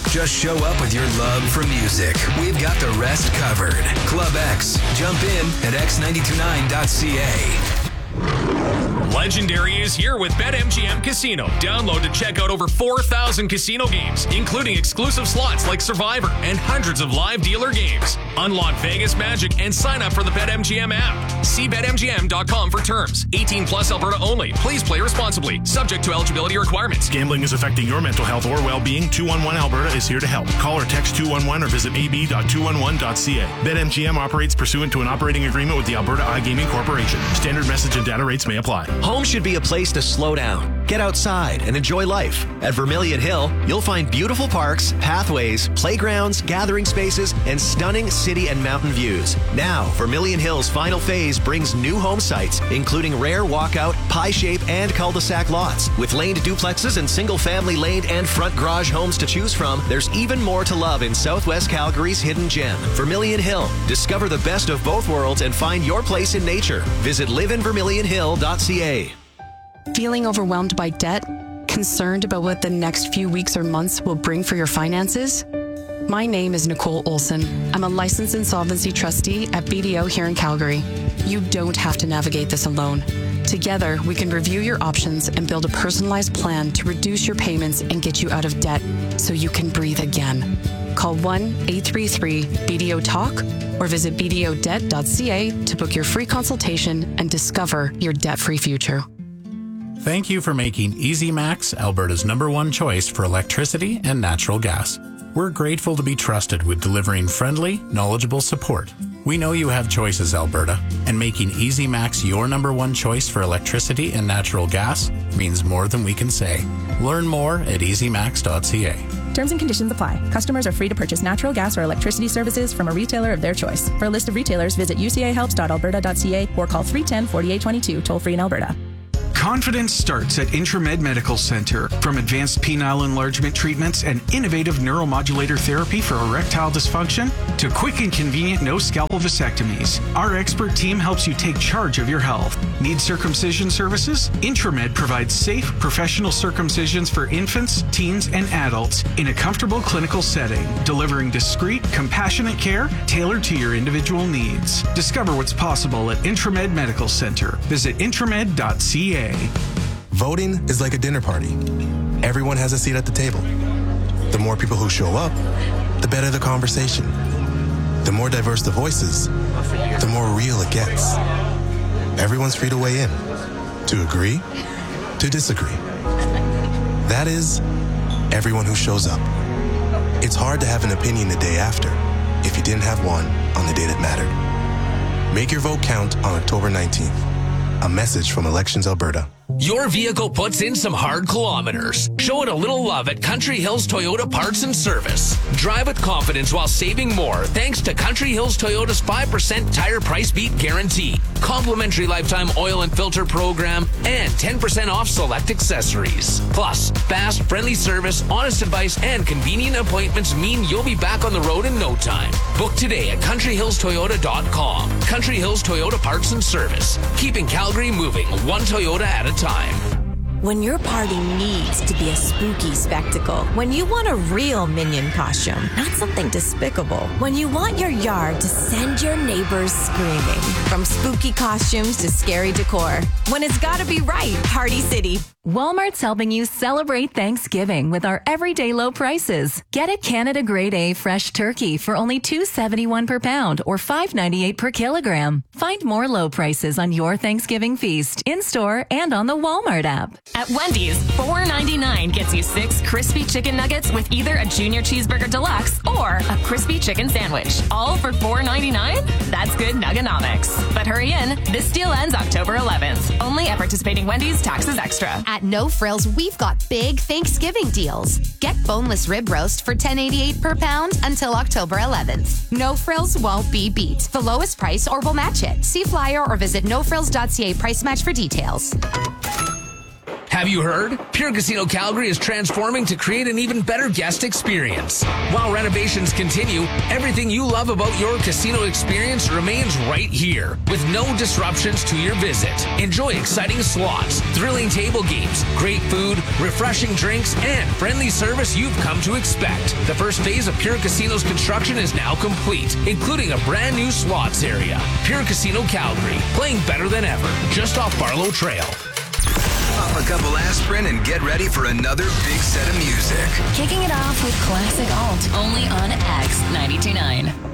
Just show up with your love for music. We've got the rest covered. Club X. Jump in at x929.ca. Legendary is here with BetMGM Casino. Download to check out over 4,000 casino games, including exclusive slots like Survivor and hundreds of live dealer games. Unlock Vegas magic and sign up for the BetMGM app. See BetMGM.com for terms. 18 plus Alberta only. Please play responsibly. Subject to eligibility requirements. Gambling is affecting your mental health or well-being. 211 Alberta is here to help. Call or text 211 or visit ab.211.ca. BetMGM operates pursuant to an operating agreement with the Alberta iGaming Corporation. Standard message and data rates may apply. Home should be a place to slow down, get outside, and enjoy life. At Vermilion Hill, you'll find beautiful parks, pathways, playgrounds, gathering spaces, and stunning city and mountain views. Now, Vermilion Hill's final phase brings new home sites, including rare walkout, pie shape, and cul-de-sac lots. With laned duplexes and single-family laned and front garage homes to choose from, there's even more to love in Southwest Calgary's hidden gem, Vermilion Hill. Discover the best of both worlds and find your place in nature. Visit liveinvermilionhill.ca. Feeling overwhelmed by debt? Concerned about what the next few weeks or months will bring for your finances? My name is Nicole Olson. I'm a licensed insolvency trustee at BDO here in Calgary. You don't have to navigate this alone. Together, we can review your options and build a personalized plan to reduce your payments and get you out of debt so you can breathe again. Call 1-833-BDO-TALK or visit bdodebt.ca to book your free consultation and discover your debt-free future. Thank you for making EasyMax Alberta's #1 choice for electricity and natural gas. We're grateful to be trusted with delivering friendly, knowledgeable support. We know you have choices, Alberta, and making EasyMax your #1 choice for electricity and natural gas means more than we can say. Learn more at easymax.ca. Terms and conditions apply. Customers are free to purchase natural gas or electricity services from a retailer of their choice. For a list of retailers, visit ucahelps.alberta.ca or call 310-4822, toll-free in Alberta. Confidence starts at Intramed Medical Center. From advanced penile enlargement treatments and innovative neuromodulator therapy for erectile dysfunction to quick and convenient no-scalpel vasectomies, our expert team helps you take charge of your health. Need circumcision services? Intramed provides safe, professional circumcisions for infants, teens, and adults in a comfortable clinical setting, delivering discreet, compassionate care tailored to your individual needs. Discover what's possible at Intramed Medical Center. Visit intramed.ca. Voting is like a dinner party. Everyone has a seat at the table. The more people who show up, the better the conversation. The more diverse the voices, the more real it gets. Everyone's free to weigh in, to agree, to disagree. That is, everyone who shows up. It's hard to have an opinion the day after if you didn't have one on the day that mattered. Make your vote count on October 19th. A message from Elections Alberta. Your vehicle puts in some hard kilometers. Show it a little love at Country Hills Toyota Parts and Service. Drive with confidence while saving more thanks to Country Hills Toyota's 5% tire price beat guarantee, complimentary lifetime oil and filter program, and 10% off select accessories. Plus, fast, friendly service, honest advice, and convenient appointments mean you'll be back on the road in no time. Book today at countryhillstoyota.com. Country Hills Toyota Parts and Service. Keeping Calgary moving one Toyota at a time. When your party needs to be a spooky spectacle, when you want a real Minion costume, not something despicable, when you want your yard to send your neighbors screaming, from spooky costumes to scary decor, when it's gotta be right, Party City. Walmart's helping you celebrate Thanksgiving with our everyday low prices. Get a Canada Grade A fresh turkey for only $2.71 per pound or $5.98 per kilogram. Find more low prices on your Thanksgiving feast in-store and on the Walmart app. At Wendy's, $4.99 gets you 6 crispy chicken nuggets with either a Junior Cheeseburger Deluxe or a crispy chicken sandwich. All for $4.99? That's good nuggonomics. But hurry in. This deal ends October 11th. Only at participating Wendy's, taxes extra. At No Frills, we've got big Thanksgiving deals. Get boneless rib roast for $10.88 per pound until October 11th. No Frills won't be beat. The lowest price or we'll match it. See flyer or visit nofrills.ca price match for details. Have you heard? Pure Casino Calgary is transforming to create an even better guest experience. While renovations continue, everything you love about your casino experience remains right here, with no disruptions to your visit. Enjoy exciting slots, thrilling table games, great food, refreshing drinks, and friendly service you've come to expect. The first phase of Pure Casino's construction is now complete, including a brand new slots area. Pure Casino Calgary, playing better than ever, just off Barlow Trail. Pop a couple aspirin and get ready for another big set of music. Kicking it off with classic alt, only on X 92.9.